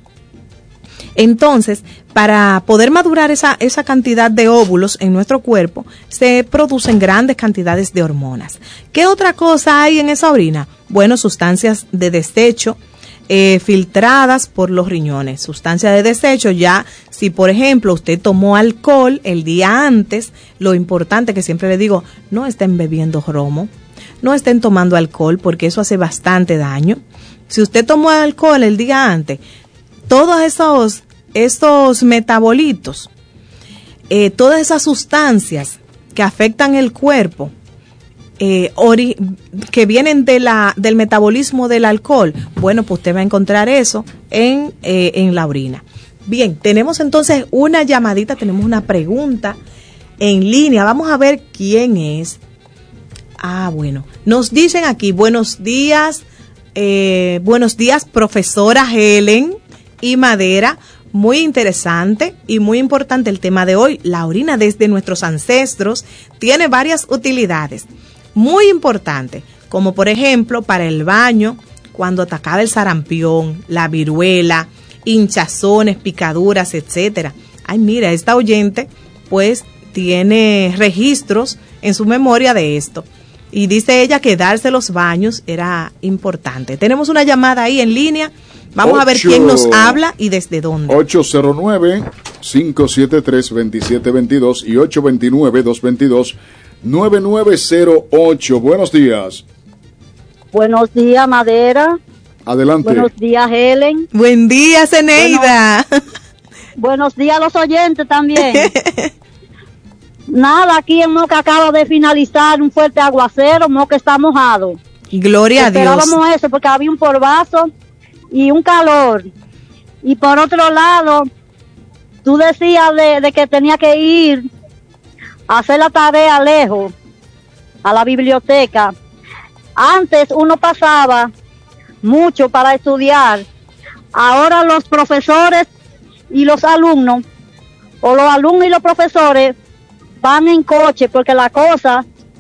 Entonces, para poder madurar esa, esa cantidad de óvulos en nuestro cuerpo, se producen grandes cantidades de hormonas. ¿Qué otra cosa hay en esa orina? Bueno, sustancias de desecho, Eh, filtradas por los riñones, sustancias de desecho. Ya si por ejemplo usted tomó alcohol el día antes, lo importante que siempre le digo, no estén bebiendo romo, no estén tomando alcohol porque eso hace bastante daño. Si usted tomó alcohol el día antes, todos esos, esos metabolitos, eh, todas esas sustancias que afectan el cuerpo, Eh, ori- que vienen de la, del metabolismo del alcohol, bueno, pues usted va a encontrar eso en, eh, en la orina. Bien, tenemos entonces una llamadita, tenemos una pregunta en línea. Vamos a ver quién es. Ah, bueno. Nos dicen aquí, buenos días, eh, buenos días, profesora Helen y Madera. Muy interesante y muy importante el tema de hoy. La orina desde nuestros ancestros tiene varias utilidades. Muy importante, como por ejemplo para el baño, cuando atacaba el sarampión, la viruela, hinchazones, picaduras, etcétera. Ay, mira, esta oyente pues tiene registros en su memoria de esto. Y dice ella que darse los baños era importante. Tenemos una llamada ahí en línea. Vamos ocho, a ver quién nos habla y desde dónde. ocho cero nueve, cinco siete tres, dos siete dos dos y ocho dos nueve, dos dos dos, nueve nueve cero ocho. Buenos días. Buenos días, Madera. Adelante. Buenos días, Helen. Buen día, Zeneida. Bueno, buenos días a los oyentes también. Nada, aquí en Moca acaba de finalizar un fuerte aguacero, Moca está mojado. Gloria a Dios. Esperábamos eso porque había un polvazo y un calor. Y por otro lado, tú decías de, de que tenía que ir a hacer la tarea lejos, a la biblioteca. Antes uno pasaba mucho para estudiar. Ahora los profesores y los alumnos, o los alumnos y los profesores, van en coche porque la cosa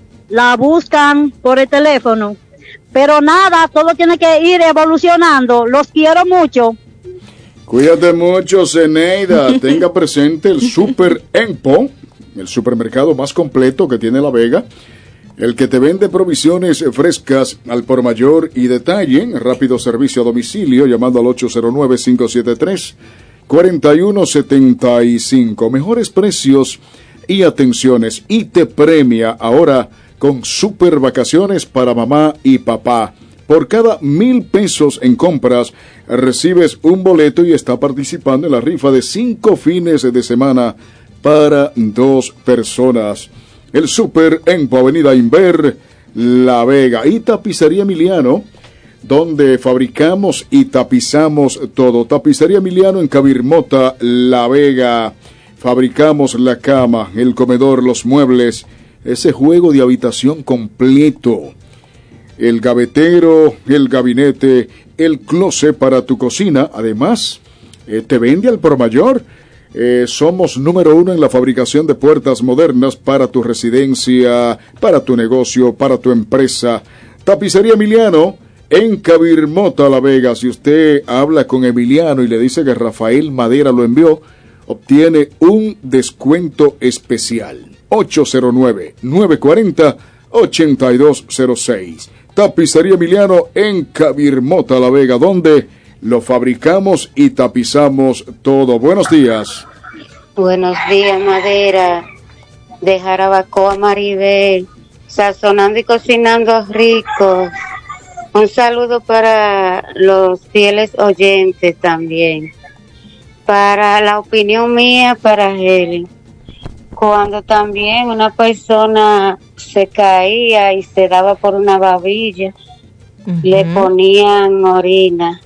la buscan por el teléfono. Pero nada, todo tiene que ir evolucionando. Los quiero mucho. Cuídate mucho, Zeneida. Tenga presente el Super Empo, el supermercado más completo que tiene La Vega, el que te vende provisiones frescas al por mayor y detalle, rápido servicio a domicilio, llamando al ocho cero nueve, cinco siete tres, cuatro uno siete cinco. Mejores precios y atenciones, y te premia ahora con super vacaciones para mamá y papá. Por cada mil pesos en compras, recibes un boleto y está participando en la rifa de cinco fines de semana para dos personas. El Super Empo, Avenida Inver, La Vega. Y Tapicería Emiliano, donde fabricamos y tapizamos todo. Tapicería Emiliano en Cabirmota, La Vega. Fabricamos la cama, el comedor, los muebles, ese juego de habitación completo, el gavetero, el gabinete, el closet para tu cocina. Además, eh, te vende al por mayor. Eh, somos número uno en la fabricación de puertas modernas para tu residencia, para tu negocio, para tu empresa. Tapicería Emiliano en Cabirmota, La Vega. Si usted habla con Emiliano y le dice que Rafael Madera lo envió, obtiene un descuento especial. ocho cero nueve, nueve cuatro cero, ocho dos cero seis. Tapicería Emiliano en Cabirmota, La Vega, donde lo fabricamos y tapizamos todo. Buenos días. Buenos días, Madera. De Jarabacoa, Maribel. Sazonando y cocinando rico. Un saludo para los fieles oyentes también. Para la opinión mía, para Helen, cuando también una persona se caía y se daba por una babilla, uh-huh, le ponían orina.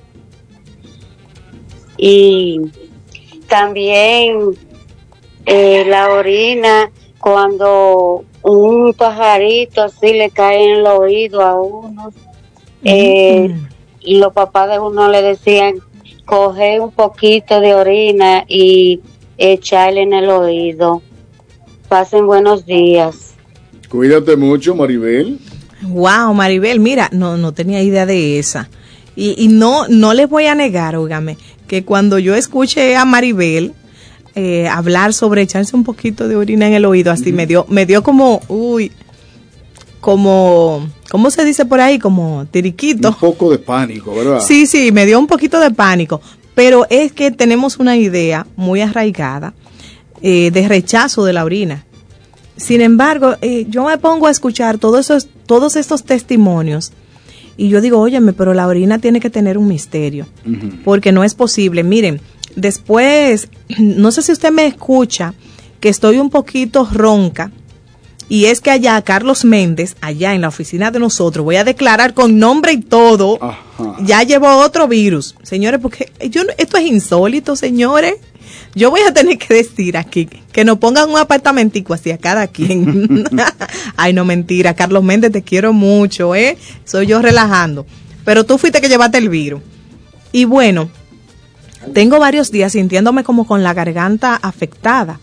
Y también eh, la orina, cuando un pajarito así le cae en el oído a uno, uh-huh, eh, y los papás de uno le decían, coge un poquito de orina y echarle en el oído. Pasen buenos días. Cuídate mucho, Maribel. Wow, Maribel, mira, no no tenía idea de esa. Y, y no no les voy a negar, óigame, que cuando yo escuché a Maribel eh, hablar sobre echarse un poquito de orina en el oído, así uh-huh, me dio me dio como, uy, como, ¿cómo se dice por ahí? Como tiriquito. Un poco de pánico, ¿verdad? Sí, sí, me dio un poquito de pánico. Pero es que tenemos una idea muy arraigada eh, de rechazo de la orina. Sin embargo, eh, yo me pongo a escuchar todos esos, todos estos testimonios y yo digo, óyeme, pero la orina tiene que tener un misterio, uh-huh, porque no es posible. Miren, después, no sé si usted me escucha, que estoy un poquito ronca. Y es que allá, Carlos Méndez, allá en la oficina de nosotros, voy a declarar con nombre y todo, ajá, ya llevó otro virus. Señores, porque yo, esto es insólito, señores. Yo voy a tener que decir aquí que nos pongan un apartamentico así a cada quien. Ay, no, mentira. Carlos Méndez, te quiero mucho, ¿eh? Soy yo relajando. Pero tú fuiste que llevaste el virus. Y bueno, tengo varios días sintiéndome como con la garganta afectada.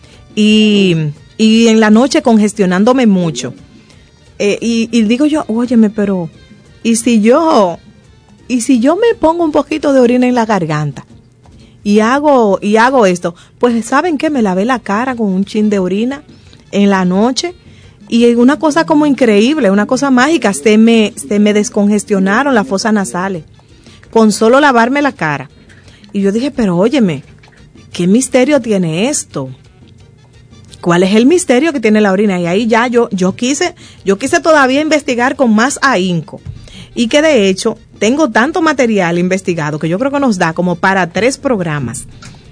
Y, y en la noche congestionándome mucho. Eh, y, y digo yo, óyeme, pero, ¿y si yo, y si yo me pongo un poquito de orina en la garganta? Y hago, y hago esto, pues ¿saben qué? Me lavé la cara con un chin de orina en la noche, y una cosa como increíble, una cosa mágica, se me, se me descongestionaron las fosas nasales, con solo lavarme la cara. Y yo dije, pero óyeme, ¿qué misterio tiene esto? ¿Cuál es el misterio que tiene la orina? Y ahí ya yo, yo quise, yo quise todavía investigar con más ahínco. Y que de hecho, tengo tanto material investigado que yo creo que nos da como para tres programas.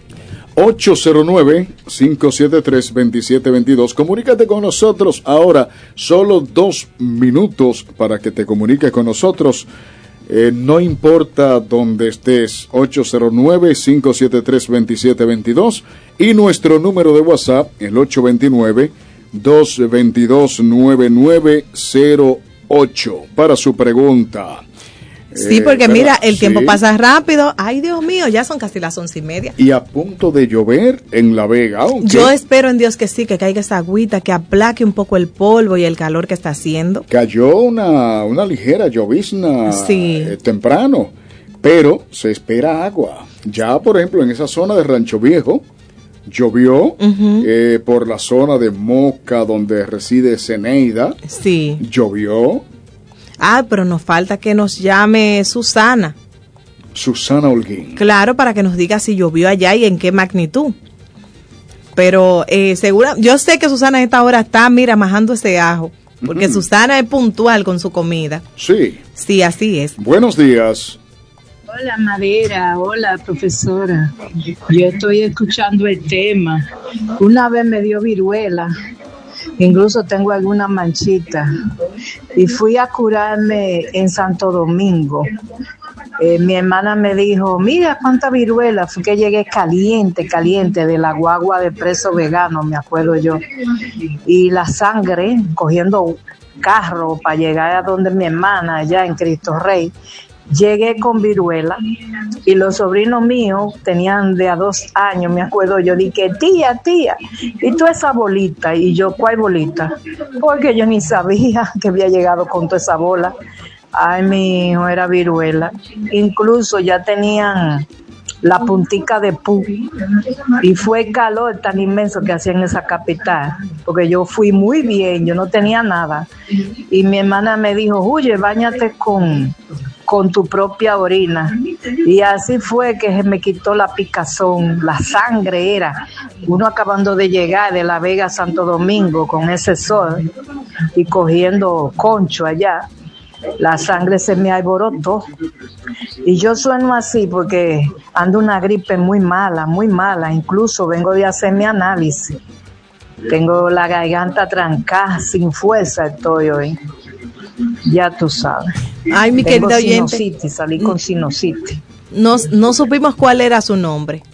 ocho cero nueve, cinco siete tres, dos siete dos dos. Comunícate con nosotros ahora. Solo dos minutos para que te comuniques con nosotros. Eh, no importa dónde estés, ocho cero nueve, cinco siete tres, dos siete dos dos, y nuestro número de WhatsApp, el ocho dos nueve, dos dos dos, nueve nueve cero ocho, para su pregunta. Sí, porque eh, mira, el tiempo sí. pasa rápido. Ay, Dios mío, ya son casi las once y media. Y a punto de llover en La Vega. Aunque yo espero en Dios que sí, que caiga esa agüita, que aplaque un poco el polvo y el calor que está haciendo. Cayó una, una ligera llovizna sí. eh, temprano, pero se espera agua. Ya, por ejemplo, en esa zona de Rancho Viejo, llovió. Uh-huh. eh, por la zona de Moca, donde reside Zeneida. Sí. Llovió. Ah, pero nos falta que nos llame Susana. Susana Holguín. Claro, para que nos diga si llovió allá y en qué magnitud. Pero eh, segura, yo sé que Susana a esta hora está, mira, majando ese ajo. Porque uh-huh. Susana es puntual con su comida. Sí. Sí, así es. Buenos días. Hola, Madera. Hola, profesora. Yo estoy escuchando el tema. Una vez me dio viruela. Incluso tengo alguna manchita y fui a curarme en Santo Domingo. Eh, mi hermana me dijo, mira cuánta viruela, fue que llegué caliente, caliente de la guagua de preso vegano, me acuerdo yo, y la sangre cogiendo carro para llegar a donde mi hermana allá en Cristo Rey. Llegué con viruela y los sobrinos míos tenían de a dos años, me acuerdo yo, dije, tía, tía, y tú esa bolita, y yo, ¿cuál bolita? Porque yo ni sabía que había llegado con toda esa bola. Ay, mi hijo, era viruela. Incluso ya tenían la puntica de pu, y fue el calor tan inmenso que hacía en esa capital, porque yo fui muy bien, yo no tenía nada, y mi hermana me dijo, oye, báñate con... con tu propia orina, y así fue que se me quitó la picazón, la sangre era, uno acabando de llegar de La Vega a Santo Domingo con ese sol y cogiendo concho allá, la sangre se me alborotó, y yo sueno así porque ando una gripe muy mala, muy mala, incluso vengo de hacer mi análisis, tengo la garganta trancada, sin fuerza estoy hoy. Ya tú sabes. Ay, mi Tengo querida oyente. Sinusitis, salí con sinusitis. No, no supimos cuál era su nombre.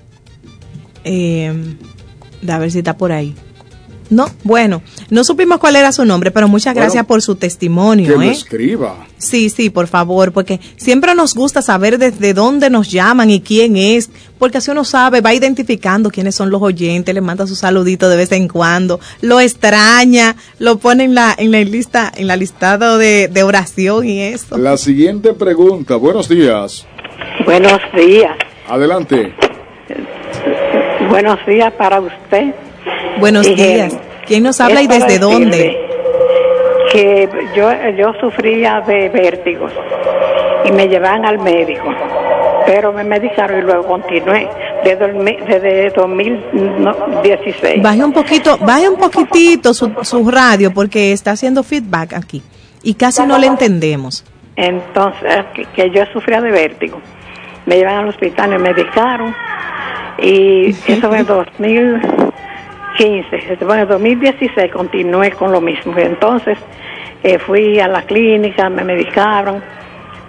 Eh, a ver si está por ahí. No, bueno, no supimos cuál era su nombre, pero muchas bueno, gracias por su testimonio. Que ¿eh? lo escriba. Sí, sí, por favor, porque siempre nos gusta saber desde dónde nos llaman y quién es, porque así uno sabe, va identificando quiénes son los oyentes, le manda su saludito de vez en cuando, lo extraña, lo pone en la en la lista, en la listado de, de oración y eso. La siguiente pregunta, buenos días. Buenos días. Adelante. Buenos días para usted. Buenos y, días. ¿Quién nos habla y desde dónde? Que yo yo sufría de vértigos y me llevaban al médico, pero me medicaron y luego continué desde, desde dos mil dieciséis. Baje un poquito, baje un poquitito su, su radio porque está haciendo feedback aquí y casi no le entendemos. Entonces, que, que yo sufría de vértigo. Me llevaban al hospital, me medicaron y eso fue en dos mil quince. Bueno, en dos mil dieciséis continué con lo mismo. Entonces eh, fui a la clínica, me medicaron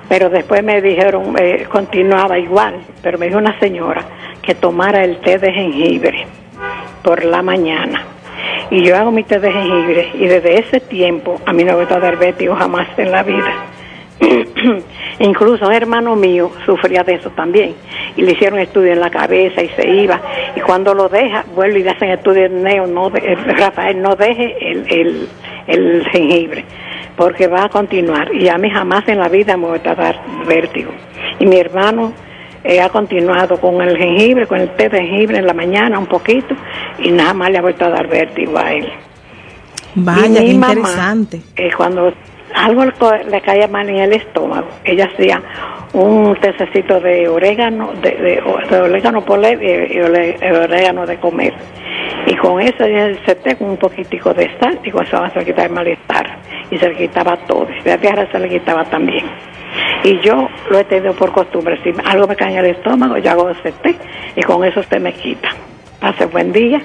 pero después me dijeron, eh, continuaba igual, pero me dijo una señora que tomara el té de jengibre por la mañana. Y yo hago mi té de jengibre y desde ese tiempo a mí no me va a dar vértigo jamás en la vida. Incluso un hermano mío sufría de eso también y le hicieron estudio en la cabeza y se iba, y cuando lo deja vuelve y le hacen estudio en neo, no de, Rafael, no deje el, el, el jengibre porque va a continuar, y a mí jamás en la vida me va a dar vértigo. Y mi hermano eh, ha continuado con el jengibre, con el té de jengibre en la mañana un poquito, y nada más le ha vuelto a dar vértigo a él. Vaya, qué interesante. Mamá, eh, cuando algo le caía mal en el estómago, ella hacía un tececito de orégano, de, de, de orégano polé y orégano de comer, y con eso se té con un poquitico de sal, y con eso se le quitaba el malestar, y se le quitaba todo, y de tierra se le quitaba también. Y yo lo he tenido por costumbre, si algo me cae en el estómago, yo hago ese té, y con eso se me quita. Pase buen día.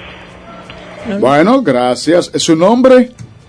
Bueno, gracias. ¿Su nombre?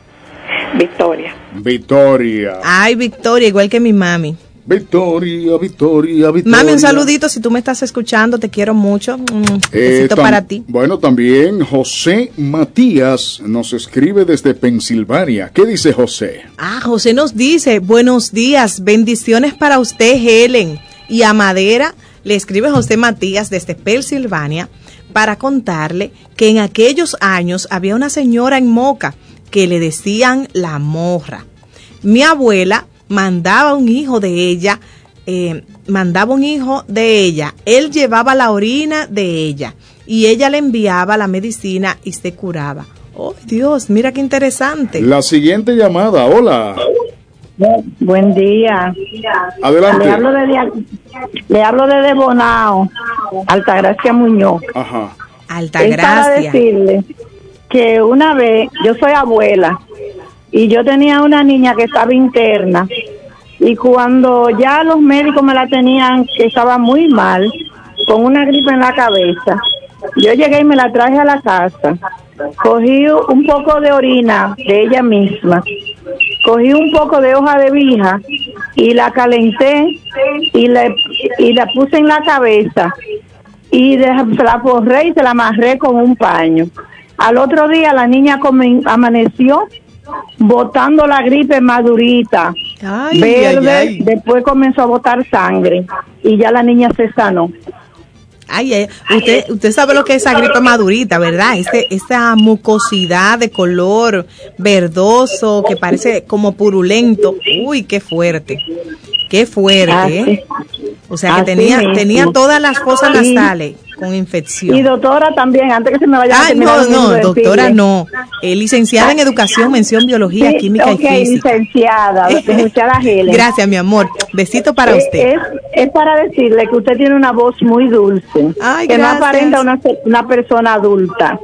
Victoria. Victoria. Ay, Victoria, igual que mi mami. Victoria, Victoria, Victoria. Mami, un saludito si tú me estás escuchando, te quiero mucho. Un eh, besito para ti. Bueno, también José Matías nos escribe desde Pensilvania. ¿Qué dice José? Ah, José nos dice, buenos días, bendiciones para usted, Helen. Y a Madera le escribe José Matías desde Pensilvania para contarle que en aquellos años había una señora en Moca que le decían la morra. Mi abuela mandaba un hijo de ella, eh, mandaba un hijo de ella, él llevaba la orina de ella y ella le enviaba la medicina y se curaba. Oh, Dios, mira qué interesante. La siguiente llamada, hola. Buen día. Adelante. Le hablo de, le hablo de Debonao, Altagracia Muñoz. Ajá. Altagracia. Es para decirle que una vez, yo soy abuela, y yo tenía una niña que estaba interna, y cuando ya los médicos me la tenían que estaba muy mal, con una gripe en la cabeza, yo llegué y me la traje a la casa, cogí un poco de orina de ella misma, cogí un poco de hoja de vija y la calenté y le y la puse en la cabeza y de, se la forré y se la amarré con un paño. Al otro día la niña come, amaneció botando la gripe madurita, ay, verde, ay, ay. Después comenzó a botar sangre y ya la niña se sanó. Ay, ay, usted, usted sabe lo que es esa gripe madurita, ¿verdad? Ese, esa mucosidad de color verdoso que parece como purulento. Uy, qué fuerte, qué fuerte, ¿eh? O sea que Así tenía mismo. tenía todas las fosas nasales con infección. Y doctora también, antes que se me vaya ah, a no, no, doctora no. Eh, licenciada en Educación, Mención Biología, sí, Química okay, y Física. licenciada, licenciada Helen. Gracias, mi amor. Besito para eh, usted. Es, es para decirle que usted tiene una voz muy dulce, Ay, que gracias. no aparenta una, una persona adulta.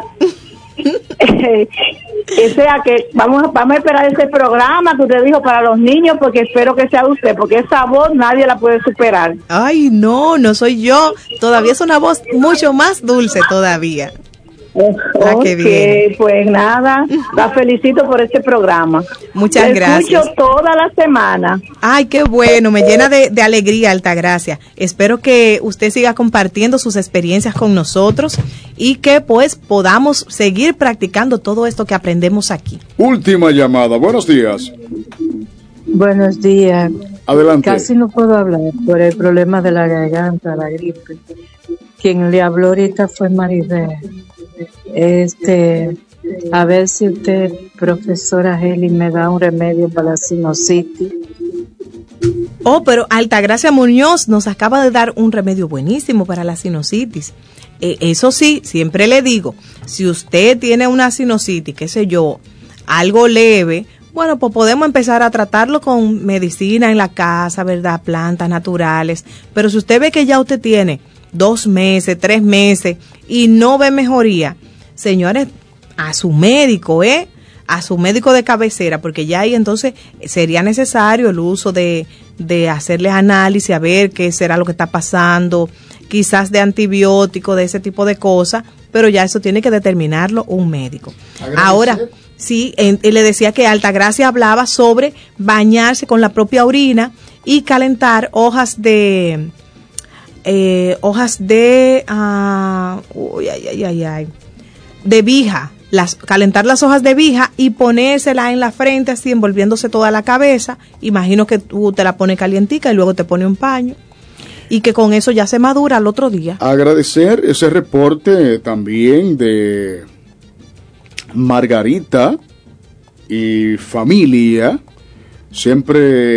O sea que vamos, vamos a esperar ese programa que usted dijo para los niños, porque espero que sea usted, porque esa voz nadie la puede superar. Ay, no, no soy yo. Todavía es una voz mucho más dulce todavía. Ah, ok, bien. Pues nada, la felicito por este programa. Muchas la gracias. Escucho toda la semana. Ay, qué bueno, me llena de, de alegría, Altagracia. Espero que usted siga compartiendo sus experiencias con nosotros y que pues podamos seguir practicando todo esto que aprendemos aquí. Última llamada, buenos días. Buenos días. Adelante. Casi no puedo hablar por el problema de la garganta, la gripe. Quien le habló ahorita fue Maribel. Este, a ver si usted, profesora Heli, me da un remedio para la sinusitis. Oh, pero Altagracia Muñoz nos acaba de dar un remedio buenísimo para la sinusitis. Eh, eso sí, siempre le digo, si usted tiene una sinusitis, qué sé yo, algo leve, bueno, pues podemos empezar a tratarlo con medicina en la casa, ¿verdad? Plantas naturales. Pero si usted ve que ya usted tiene dos meses, tres meses y no ve mejoría, señores, a su médico, ¿eh? A su médico de cabecera, porque ya ahí entonces sería necesario el uso de, de hacerles análisis, a ver qué será lo que está pasando, quizás de antibióticos, de ese tipo de cosas, pero ya eso tiene que determinarlo un médico. Agradecer. Ahora, Sí, en, y le decía que Altagracia hablaba sobre bañarse con la propia orina y calentar hojas de eh, hojas de uh, uy, ay, ay, ay, ay, de vija, las calentar las hojas de vija y ponérsela en la frente así envolviéndose toda la cabeza. Imagino que tú te la pones calientica y luego te pone un paño y que con eso ya se madura al otro día. Agradecer ese reporte también de Margarita y familia, siempre